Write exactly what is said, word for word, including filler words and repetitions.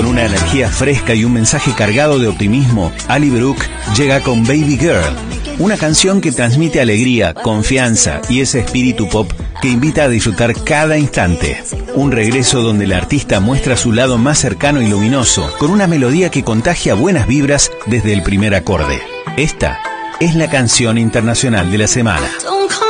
Con una energía fresca y un mensaje cargado de optimismo, Ali Brooke llega con Baby Girl, una canción que transmite alegría, confianza y ese espíritu pop que invita a disfrutar cada instante. Un regreso donde el artista muestra su lado más cercano y luminoso, con una melodía que contagia buenas vibras desde el primer acorde. Esta es la canción internacional de la semana.